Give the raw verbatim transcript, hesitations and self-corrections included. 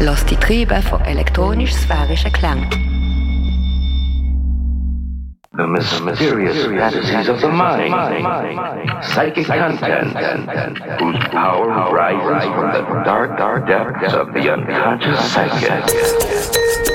Lass dich treiben von elektronisch-sphärischen Klängen. The mysterious fantasies of the mind, psychic content, whose power rises from the dark, dark depths of the unconscious psyche.